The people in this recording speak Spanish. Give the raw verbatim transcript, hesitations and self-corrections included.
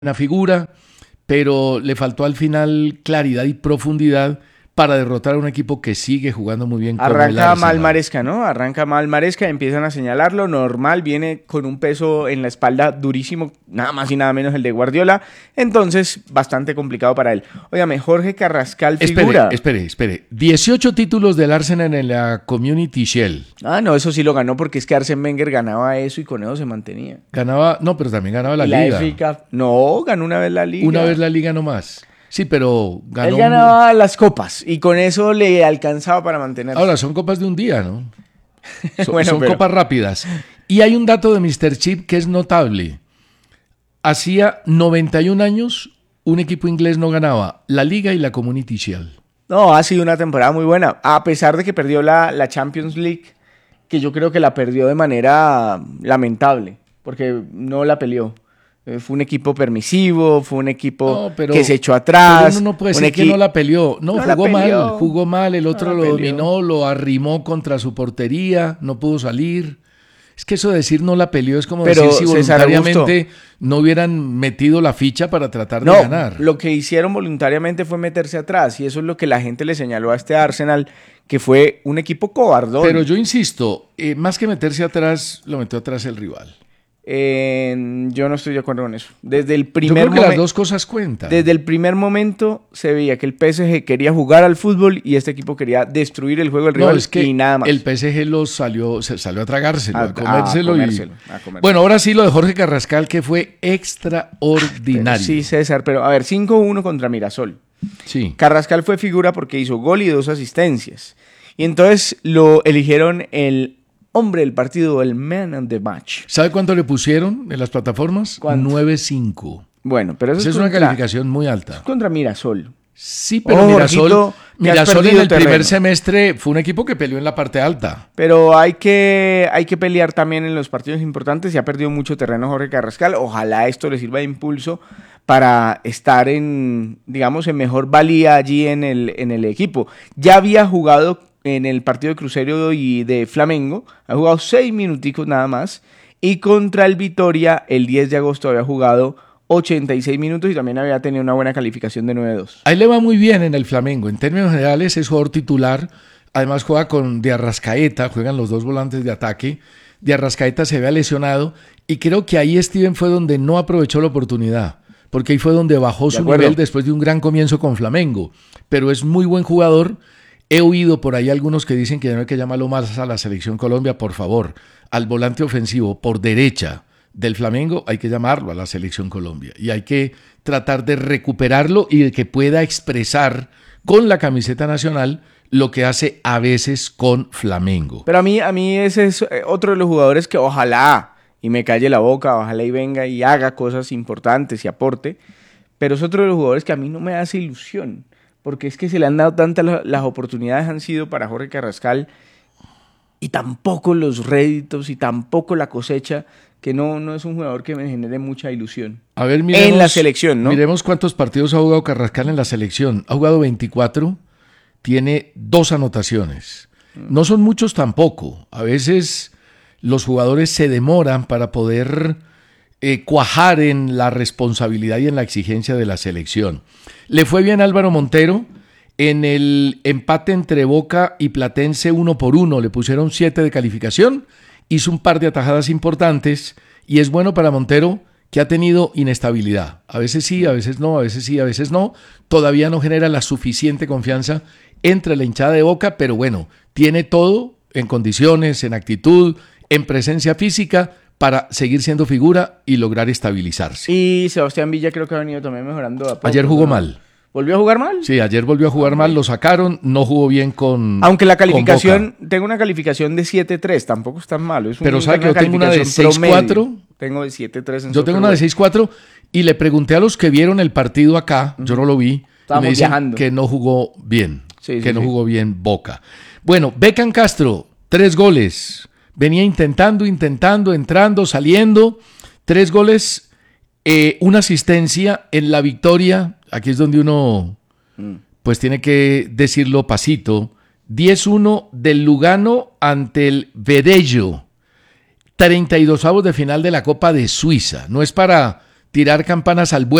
una figura, pero le faltó al final claridad y profundidad para derrotar a un equipo que sigue jugando muy bien. Arranca mal Maresca, ¿no? Arranca mal Maresca, empiezan a señalarlo, normal, viene con un peso en la espalda durísimo, nada más y nada menos el de Guardiola, entonces bastante complicado para él. Óigame, Jorge Carrascal figura. Espere, espere, espere. dieciocho títulos del Arsenal en la Community Shield. Ah, no, eso sí lo ganó porque es que Arsène Wenger ganaba eso y con eso se mantenía. Ganaba, no, pero también ganaba la, la Liga. F A Cup, no, ganó una vez la Liga. Una vez la Liga nomás. Sí, pero ganó. Él ganaba un... las copas y con eso le alcanzaba para mantenerse. Ahora, son copas de un día, ¿no? Son, bueno, son pero... copas rápidas. Y hay un dato de míster Chip que es notable. Hacía noventa y un años, un equipo inglés no ganaba la Liga y la Community Shield. No, ha sido una temporada muy buena. A pesar de que perdió la, la Champions League, que yo creo que la perdió de manera lamentable, porque no la peleó. Fue un equipo permisivo, fue un equipo no, pero, que se echó atrás. Pero uno no puede decir equi... que no la peleó. No, no jugó mal, jugó mal. El otro no lo dominó, lo arrimó contra su portería, no pudo salir. Es que eso de decir no la peleó es como pero decir si voluntariamente no hubieran metido la ficha para tratar no, de ganar. Lo que hicieron voluntariamente fue meterse atrás y eso es lo que la gente le señaló a este Arsenal, que fue un equipo cobardón. Pero yo insisto, eh, más que meterse atrás, lo metió atrás el rival. Eh, yo no estoy de acuerdo con eso. Desde el primer yo creo que momen- las dos cosas cuentan. Desde el primer momento se veía que el P S G quería jugar al fútbol y este equipo quería destruir el juego del rival no, es que y nada más. El P S G lo salió, se salió a tragárselo, a, a comérselo. A comérselo, y... a comérselo. Bueno, ahora sí lo de Jorge Carrascal, que fue extraordinario. Sí, César, pero a ver, cinco uno contra Mirasol. Sí. Carrascal fue figura porque hizo gol y dos asistencias. Y entonces lo eligieron el hombre del partido, el man of the match. ¿Sabe cuánto le pusieron en las plataformas? nueve cinco. Bueno, pero eso Esa es, es contra, una calificación muy alta. Es contra Mirasol. Sí, pero oh, Mirasol, Jorgito, Mirasol en el terreno. primer semestre fue un equipo que peleó en la parte alta. Pero hay que, hay que pelear también en los partidos importantes y ha perdido mucho terreno Jorge Carrascal. Ojalá esto le sirva de impulso para estar en, digamos, en mejor valía allí en el, en el equipo. Ya había jugado en el partido de Cruzeiro y de Flamengo, ha jugado seis minuticos nada más, y contra el Vitória el diez de agosto había jugado ochenta y seis minutos y también había tenido una buena calificación de nueve dos. Ahí le va muy bien en el Flamengo, en términos generales es jugador titular, además juega con De Arrascaeta, juegan los dos volantes de ataque, De Arrascaeta se había lesionado y creo que ahí Steven fue donde no aprovechó la oportunidad, porque ahí fue donde bajó su nivel después de un gran comienzo con Flamengo, pero es muy buen jugador. He oído por ahí algunos que dicen que ya no hay que llamarlo más a la Selección Colombia, por favor, al volante ofensivo por derecha del Flamengo hay que llamarlo a la Selección Colombia y hay que tratar de recuperarlo y de que pueda expresar con la camiseta nacional lo que hace a veces con Flamengo. Pero a mí, a mí ese es otro de los jugadores que ojalá y me calle la boca, ojalá y venga y haga cosas importantes y aporte, pero es otro de los jugadores que a mí no me hace ilusión. Porque es que se le han dado tantas las oportunidades han sido para Jorge Carrascal y tampoco los réditos y tampoco la cosecha, que no, no es un jugador que me genere mucha ilusión. A ver, miremos, en la selección, ¿no? Miremos cuántos partidos ha jugado Carrascal en la selección. Ha jugado veinticuatro, tiene dos anotaciones. No son muchos tampoco. A veces los jugadores se demoran para poder eh, cuajar en la responsabilidad y en la exigencia de la selección. Le fue bien a Álvaro Montero en el empate entre Boca y Platense uno por uno. Le pusieron siete de calificación, hizo un par de atajadas importantes y es bueno para Montero que ha tenido inestabilidad. A veces sí, a veces no, a veces sí, a veces no. Todavía no genera la suficiente confianza entre la hinchada de Boca, pero bueno, tiene todo en condiciones, en actitud, en presencia física para seguir siendo figura y lograr estabilizarse. Y Sebastián Villa creo que ha venido también mejorando a poco. Ayer jugó mal. ¿Volvió a jugar mal? Sí, ayer volvió a jugar mal, lo sacaron, no jugó bien con Aunque la calificación, tengo una calificación de siete tres, tampoco es tan malo. Es Pero un, sabe que yo tengo una de seis cuatro. Tengo de siete tres en Yo tengo una de seis cuatro y le pregunté a los que vieron el partido acá, uh-huh. yo no lo vi, Estábamos y me dicen viajando. que no jugó bien, sí, que sí, no sí. jugó bien Boca. Bueno, Beckham Castro, tres goles. Venía intentando, intentando, entrando, saliendo. Tres goles, eh, una asistencia en la victoria. Aquí es donde uno, mm. pues tiene que decirlo pasito. diez uno del Lugano ante el Verello. treinta y dos avos de final de la Copa de Suiza. No es para tirar campanas al vuelo.